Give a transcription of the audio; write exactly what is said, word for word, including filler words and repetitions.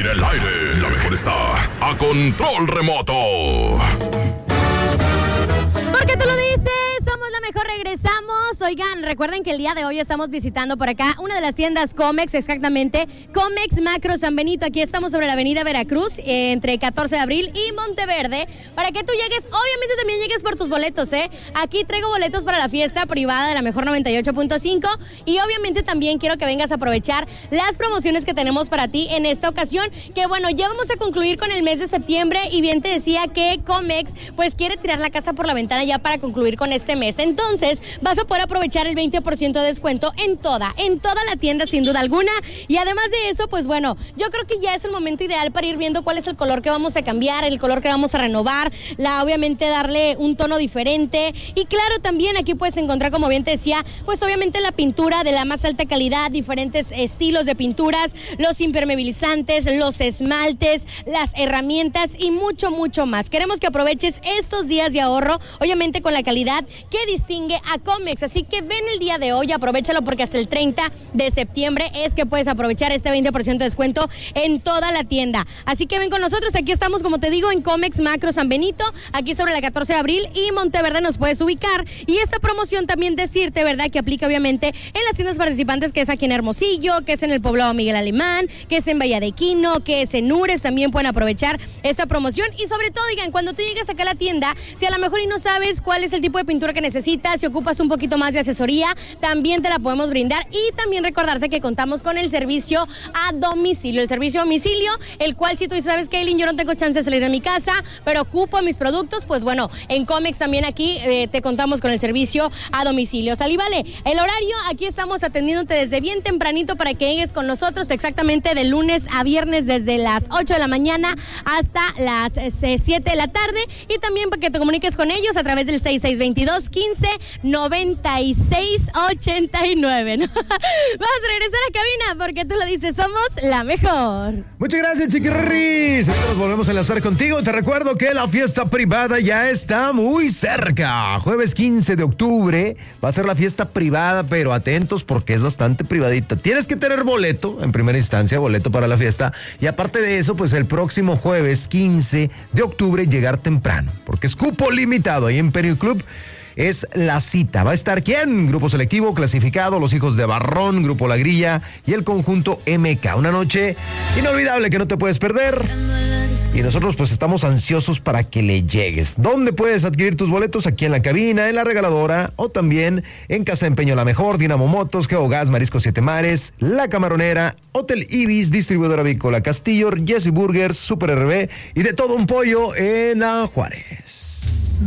el aire, la mejor está a control remoto. Porque tú lo dices, somos la mejor, regresamos. Oigan, recuerden que el día de hoy estamos visitando por acá una de las tiendas Comex, exactamente, Comex Macro San Benito. Aquí estamos sobre la avenida Veracruz, eh, entre catorce de abril y Monteverde, para que tú llegues, obviamente también llegues por tus boletos, ¿eh? Aquí traigo boletos para la fiesta privada de la mejor noventa y ocho punto cinco y obviamente también quiero que vengas a aprovechar las promociones que tenemos para ti en esta ocasión, que bueno, ya vamos a concluir con el mes de septiembre y bien te decía que Comex pues quiere tirar la casa por la ventana ya para concluir con este mes. Entonces vas a poder aprovechar el veinte por ciento de descuento en toda, en toda la tienda sin duda alguna. Y además de eso, pues bueno, yo creo que ya es el momento ideal para ir viendo cuál es el color que vamos a cambiar, el color que vamos a renovar, la obviamente darle un tono diferente. Y claro, también aquí puedes encontrar, como bien te decía, pues obviamente la pintura de la más alta calidad, diferentes estilos de pinturas, los impermeabilizantes, los esmaltes, las herramientas y mucho, mucho más. Queremos que aproveches estos días de ahorro, obviamente con la calidad que distingue a Comex. Así que ven el día de hoy, aprovechalo porque hasta el treinta de septiembre es que puedes aprovechar este veinte por ciento de descuento en toda la tienda. Así que ven con nosotros, aquí estamos, como te digo, en Comex Macro San Benito, aquí sobre la catorce de abril y Monteverde nos puedes ubicar. Y esta promoción también decirte, ¿verdad?, que aplica obviamente en las tiendas participantes, que es aquí en Hermosillo, que es en el poblado Miguel Alemán, que es en Valladequino, que es en Ures, también pueden aprovechar esta promoción. Y sobre todo, digan, cuando tú llegues acá a la tienda, si a lo mejor y no sabes cuál es el tipo de pintura que necesitas, si ocupas un poquito más de asesoría, también te la podemos brindar. Y también recordarte que contamos con el servicio a domicilio, el servicio a domicilio, el cual si tú sabes, Kaylin, yo no tengo chance de salir de mi casa, pero ocupo mis productos, pues bueno, en Comex también aquí eh, te contamos con el servicio a domicilio. Salí, vale, el horario, aquí estamos atendiéndote desde bien tempranito para que llegues con nosotros, exactamente de lunes a viernes, desde las ocho de la mañana hasta las siete de la tarde, y también para que te comuniques con ellos a través del seis seis dos dos, quince, noventa y seis, ochenta y nueve. Vamos a regresar a cabina porque tú lo dices, somos la mejor. Muchas gracias, chiquirris. Nos volvemos a enlazar contigo. Te recuerdo que la fiesta privada ya está muy cerca. Jueves quince de octubre va a ser la fiesta privada, pero atentos porque es bastante privadita. Tienes que tener boleto, en primera instancia, boleto para la fiesta. Y aparte de eso, pues el próximo jueves quince de octubre llegar temprano, porque es cupo limitado ahí en Perio Club. Es la cita. ¿Va a estar quién? Grupo Selectivo, Clasificado, Los Hijos de Barrón, Grupo La Grilla y el conjunto M K. Una noche inolvidable que no te puedes perder. Y nosotros pues estamos ansiosos para que le llegues. ¿Dónde puedes adquirir tus boletos? Aquí en la cabina, en la regaladora o también en Casa de Empeño La Mejor, Dinamo Motos, Geogas, Marisco Siete Mares, La Camaronera, Hotel Ibis, Distribuidora Avícola Castillo, Jesse Burgers, Super R B y de todo un pollo en la Juárez.